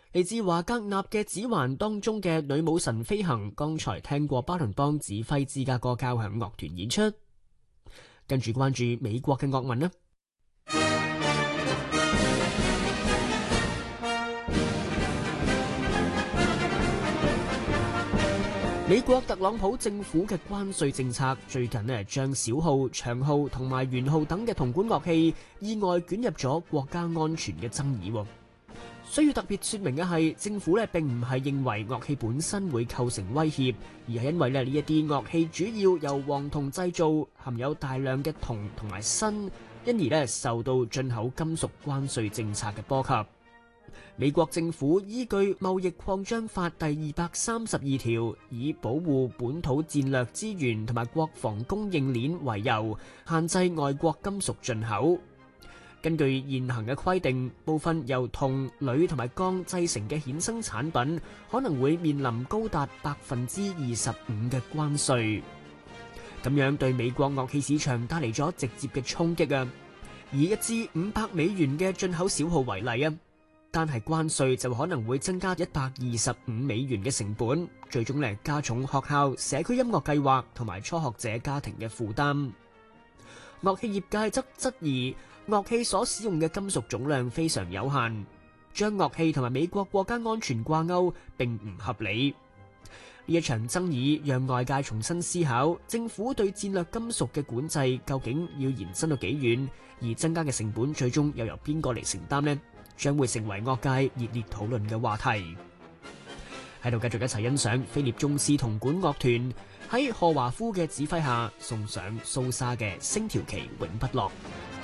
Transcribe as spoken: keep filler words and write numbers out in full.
嚟自華格納嘅指環當中嘅女武神飛行，剛才聽過巴倫邦指揮芝加哥交響樂團演出。跟住關注美國嘅樂聞啦。美國特朗普政府嘅關稅政策最近呢，將小號、長號同埋圓號等嘅銅管樂器意外捲入咗國家安全嘅爭議。需要特別說明嘅係，政府呢並唔係認為樂器本身會構成威脅，而係因為呢呢一啲樂器主要由黃銅製造，含有大量嘅銅同埋砷，因而呢受到進口金屬關稅政策嘅波及。美國政府依據貿易擴張法第二百三十二條，以保護本土戰略資源同埋國防供應鏈為由，限制外國金屬進口。根據現行嘅規定，部分由銅、鋁同埋鋼製成嘅衍生產品，可能會面臨高達百分之二十五嘅關稅。咁樣對美國樂器市場帶嚟咗直接嘅衝擊啊！以一支五百美元嘅進口小號為例啊，單係關稅就可能會增加一百二十五美元嘅成本，最終嚟加重學校、社區音樂計劃同埋初學者家庭嘅負擔。樂器業界則質疑樂器所使用嘅金屬總量非常有限，將樂器同埋美國國家安全掛鈎並唔合理。呢一場爭議讓外界重新思考，政府對戰略金屬嘅管制究竟要延伸到幾遠，而增加嘅成本最終又由邊個嚟承擔呢？將會成為樂界熱烈討論嘅話題。喺度繼續一齊欣賞菲臘鍾斯銅管樂團喺賀華夫嘅指揮下送上蘇莎嘅星條旗永不落。